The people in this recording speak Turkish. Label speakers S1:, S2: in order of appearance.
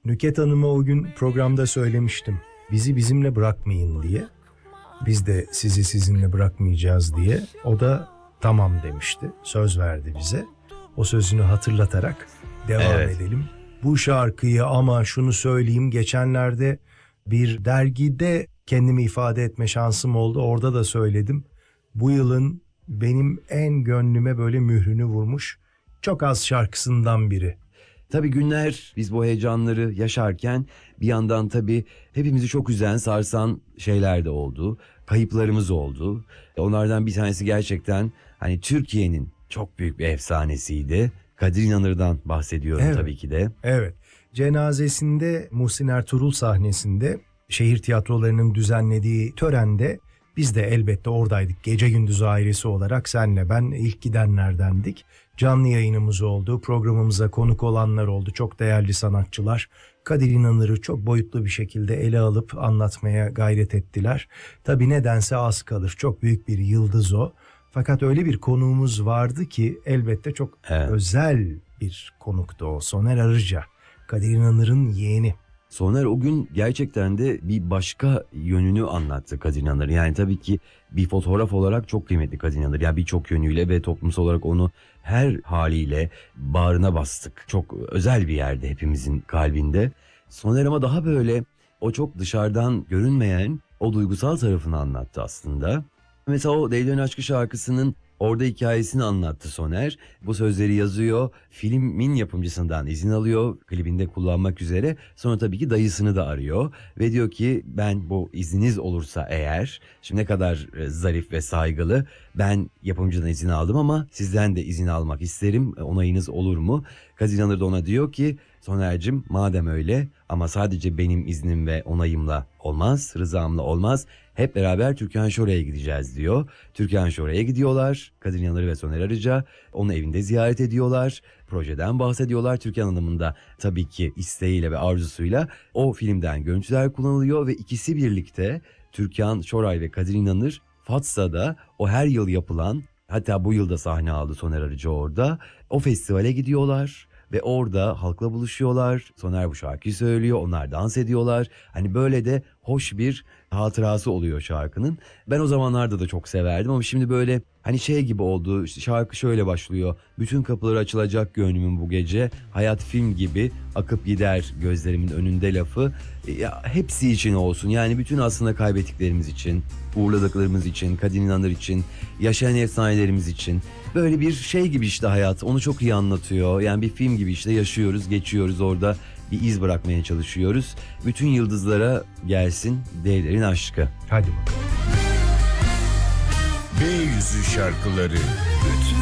S1: Nükhet Hanım'a o gün programda söylemiştim. Bizi bizimle bırakmayın diye. Biz de sizi sizinle bırakmayacağız diye. O da tamam demişti. Söz verdi bize. O sözünü hatırlatarak devam edelim. Bu şarkıyı ama şunu söyleyeyim, geçenlerde bir dergide kendimi ifade etme şansım oldu. Orada da söyledim. Bu yılın benim en gönlüme böyle mührünü vurmuş çok az şarkısından biri.
S2: Tabii günler biz bu heyecanları yaşarken bir yandan tabii hepimizi çok üzen, sarsan şeyler de oldu. Kayıplarımız oldu. Onlardan bir tanesi gerçekten hani Türkiye'nin çok büyük bir efsanesiydi. Kadir İnanır'dan bahsediyorum tabii ki de.
S1: Evet. Cenazesinde Muhsin Ertuğrul sahnesinde şehir tiyatrolarının düzenlediği törende biz de elbette oradaydık. Gece gündüz ailesi olarak senle ben ilk gidenlerdendik. Canlı yayınımız oldu. Programımıza konuk olanlar oldu. Çok değerli sanatçılar. Kadir İnanır'ı çok boyutlu bir şekilde ele alıp anlatmaya gayret ettiler. Tabii nedense az kalır. Çok büyük bir yıldız o. Fakat öyle bir konuğumuz vardı ki elbette çok özel bir konuktu o. Soner Arıca. Kadir İnanır'ın yeğeni.
S2: Soner o gün gerçekten de bir başka yönünü anlattı Kadir İnanır. Yani tabii ki bir fotoğraf olarak çok kıymetli Kadir İnanır. Yani birçok yönüyle ve toplumsal olarak onu her haliyle bağrına bastık. Çok özel bir yerde hepimizin kalbinde. Soner ama daha böyle o çok dışarıdan görünmeyen o duygusal tarafını anlattı aslında. Mesela o Deli Dönen Aşkı şarkısının orada hikayesini anlattı Soner. Bu sözleri yazıyor. Filmin yapımcısından izin alıyor. Klibinde kullanmak üzere. Sonra tabii ki dayısını da arıyor. Ve diyor ki ben bu izniniz olursa eğer. Şimdi ne kadar zarif ve saygılı. Ben yapımcıdan izin aldım ama sizden de izin almak isterim. Onayınız olur mu? Kadir İnanır da ona diyor ki Soner'cim madem öyle ama sadece benim iznim ve onayımla olmaz, rızamla olmaz. Hep beraber Türkan Şoray'a gideceğiz diyor. Türkan Şoray'a gidiyorlar. Kadir İnanır ve Soner Arıca onu evinde ziyaret ediyorlar. Projeden bahsediyorlar. Türkan Hanım'ın da tabii ki isteğiyle ve arzusuyla o filmden görüntüler kullanılıyor ve ikisi birlikte Türkan Şoray ve Kadir İnanır Fatsa'da o her yıl yapılan, hatta bu yılda sahne aldı Soner Arıca orada. O festivale gidiyorlar. Ve orada halkla buluşuyorlar. Soner bu şarkıyı söylüyor. Onlar dans ediyorlar. Hani böyle de hoş bir hatırası oluyor şarkının. Ben o zamanlarda da çok severdim ama şimdi böyle hani şey gibi oldu. İşte şarkı şöyle başlıyor. Bütün kapıları açılacak gönlümün bu gece. Hayat film gibi akıp gider gözlerimin önünde lafı. Ya, hepsi için olsun. Yani bütün aslında kaybettiklerimiz için, uğurladıklarımız için, Kadir İnanır için, yaşayan efsanelerimiz için. Böyle bir şey gibi işte hayat. Onu çok iyi anlatıyor. Yani bir film gibi işte yaşıyoruz, geçiyoruz orada. Bir iz bırakmaya çalışıyoruz. Bütün yıldızlara gelsin Devlerin aşkı.
S1: Hadi bakalım.
S3: B100'ü şarkıları.